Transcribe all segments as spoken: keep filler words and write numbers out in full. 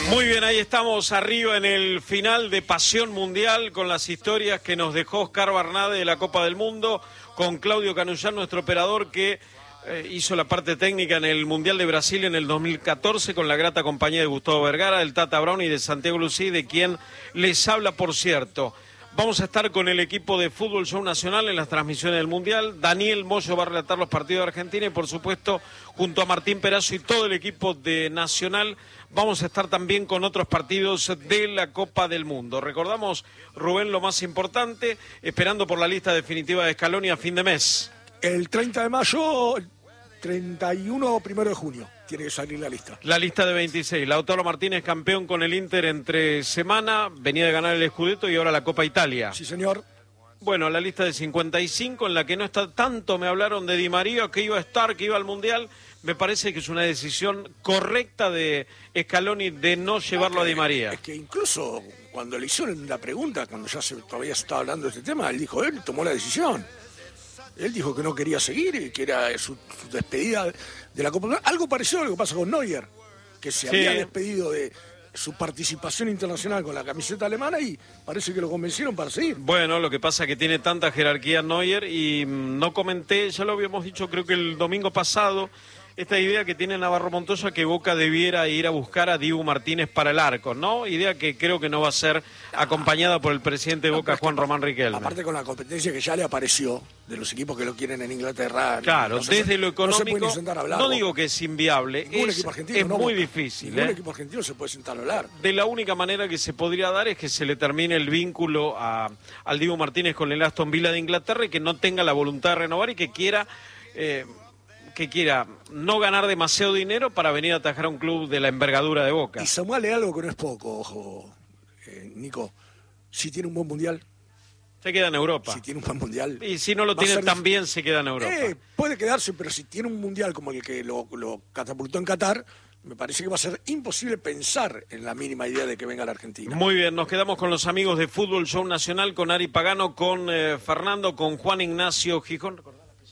Muy bien, ahí estamos arriba en el final de Pasión Mundial con las historias que nos dejó Oscar Barnade de la Copa del Mundo, con Claudio Canullán, nuestro operador que eh, hizo la parte técnica en el Mundial de Brasil en el dos mil catorce con la grata compañía de Gustavo Vergara, del Tata Brown y de Santiago Lucí, de quien les habla, por cierto. Vamos a estar con el equipo de Fútbol Show Nacional en las transmisiones del Mundial. Daniel Moyo va a relatar los partidos de Argentina y, por supuesto, junto a Martín Perazo y todo el equipo de Nacional, vamos a estar también con otros partidos de la Copa del Mundo. Recordamos, Rubén, lo más importante, esperando por la lista definitiva de Scaloni a fin de mes. El treinta de mayo, treinta y uno o primero de junio. Tiene que salir la lista. La lista de veintiséis. Lautaro Martínez, campeón con el Inter entre semana, venía de ganar el Scudetto y ahora la Copa Italia. Sí, señor. Bueno, la lista de cincuenta y cinco, en la que no está tanto, me hablaron de Di María, que iba a estar, que iba al Mundial. Me parece que es una decisión correcta de Scaloni de no llevarlo a Di María. Es que incluso cuando le hicieron la pregunta, cuando ya se, todavía se estaba hablando de este tema, él dijo, él tomó la decisión. Él dijo que no quería seguir y que era su, su despedida de la Copa. Algo parecido a lo que pasa con Neuer, que se sí. había despedido de su participación internacional con la camiseta alemana y parece que lo convencieron para seguir. Bueno, lo que pasa es que tiene tanta jerarquía Neuer y no comenté, ya lo habíamos dicho creo que el domingo pasado, esta idea que tiene Navarro Montoya que Boca debiera ir a buscar a Dibu Martínez para el arco, ¿no? Idea que creo que no va a ser acompañada por el presidente de Boca, no, Juan Román Riquelme. Aparte con la competencia que ya le apareció de los equipos que lo quieren en Inglaterra. Claro, no se, desde lo económico, no, se sentar a hablar, no digo que es inviable, ningún es, equipo argentino, es no, muy Boca. difícil. Ningún ¿eh? equipo argentino se puede sentar a hablar. De la única manera que se podría dar es que se le termine el vínculo a, al Dibu Martínez con el Aston Villa de Inglaterra y que no tenga la voluntad de renovar y que quiera... Eh, que quiera no ganar demasiado dinero para venir a atajar a un club de la envergadura de Boca. Y sumarle algo que no es poco, ojo, eh, Nico, si tiene un buen mundial. Se queda en Europa. Si tiene un buen mundial. Y si no lo tiene también se queda en Europa. Eh, puede quedarse, pero si tiene un mundial como el que lo, lo catapultó en Qatar, me parece que va a ser imposible pensar en la mínima idea de que venga a la Argentina. Muy bien, nos quedamos con los amigos de Fútbol Show Nacional, con Ari Pagano, con eh, Fernando, con Juan Ignacio Gijón.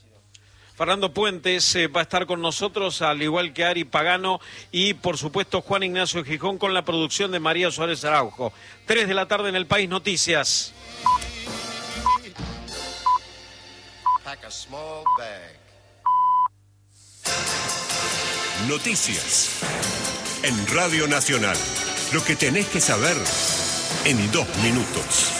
Fernando Puentes eh, va a estar con nosotros, al igual que Ari Pagano y, por supuesto, Juan Ignacio Gijón con la producción de María Suárez Araujo. Tres de la tarde en El País Noticias. Noticias en Radio Nacional. Lo que tenés que saber en dos minutos.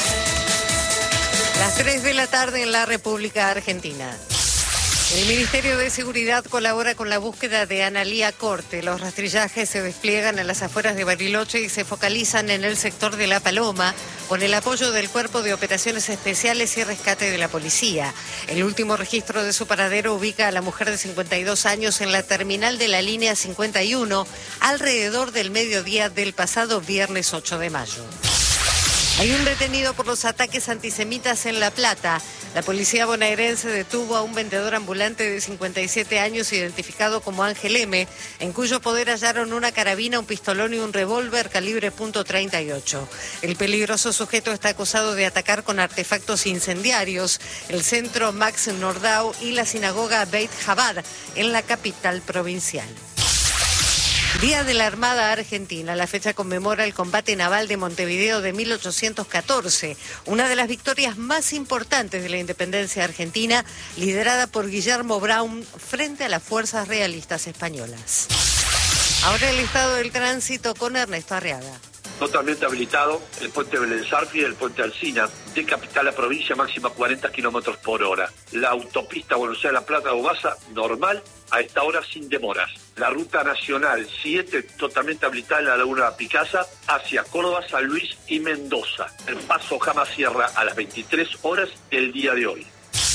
Las tres de la tarde en la República Argentina. El Ministerio de Seguridad colabora con la búsqueda de Analía Corte. Los rastrillajes se despliegan en las afueras de Bariloche y se focalizan en el sector de La Paloma, con el apoyo del Cuerpo de Operaciones Especiales y Rescate de la Policía. El último registro de su paradero ubica a la mujer de cincuenta y dos años en la terminal de la línea cincuenta y uno, alrededor del mediodía del pasado viernes ocho de mayo. Hay un detenido por los ataques antisemitas en La Plata. La policía bonaerense detuvo a un vendedor ambulante de cincuenta y siete años identificado como Ángel M., en cuyo poder hallaron una carabina, un pistolón y un revólver calibre punto treinta y ocho. El peligroso sujeto está acusado de atacar con artefactos incendiarios el centro Max Nordau y la sinagoga Beit Chabad en la capital provincial. Día de la Armada Argentina. La fecha conmemora el combate naval de Montevideo de mil ochocientos catorce, una de las victorias más importantes de la independencia argentina, liderada por Guillermo Brown frente a las fuerzas realistas españolas. Ahora el estado del tránsito con Ernesto Arriaga. Totalmente habilitado el puente Belén Sarfi y el puente Alsina, de capital a provincia, máxima cuarenta kilómetros por hora. La autopista Buenos Aires-La Plata-Ogasa, normal, a esta hora sin demoras. La ruta nacional siete, totalmente habilitada en la Laguna Picasa, hacia Córdoba, San Luis y Mendoza. El paso Jama Sierra a las veintitrés horas del día de hoy.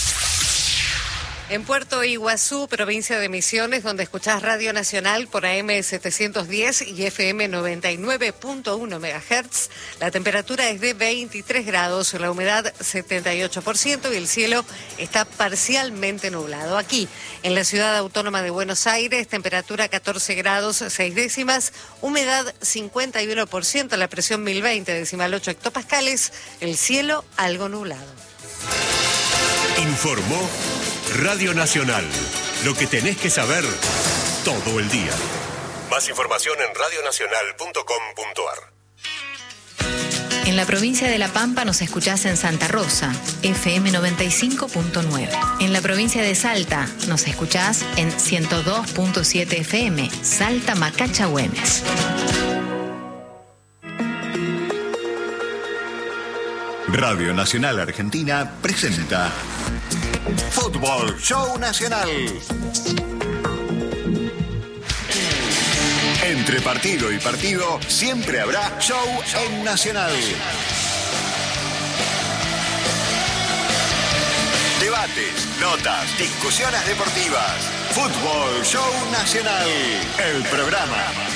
En Puerto Iguazú, provincia de Misiones, donde escuchás Radio Nacional por A M setecientos diez y F M noventa y nueve punto uno megahertz, la temperatura es de veintitrés grados, la humedad setenta y ocho por ciento y el cielo está parcialmente nublado. Aquí, en la ciudad autónoma de Buenos Aires, temperatura catorce grados, seis décimas, humedad cincuenta y uno por ciento, la presión mil veinte, decimal ocho hectopascales, el cielo algo nublado. Informó Radio Nacional. Lo que tenés que saber todo el día. Más información en radio nacional punto com punto a r. En la provincia de La Pampa nos escuchás en Santa Rosa, F M noventa y cinco punto nueve. En la provincia de Salta nos escuchás en ciento dos punto siete F M, Salta Macacha Güemes. Radio Nacional Argentina presenta Fútbol Show Nacional. Entre partido y partido siempre habrá show en Nacional. Debates, notas, discusiones deportivas. Fútbol Show Nacional. El programa